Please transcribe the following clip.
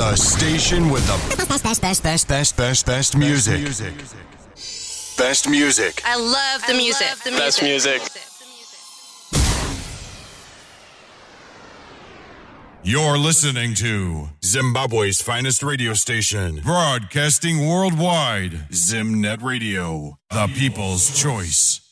The station with the best music. Best music. I love the music. Best music. You're listening to Zimbabwe's finest radio station, broadcasting worldwide. Zimnet Radio, the people's choice.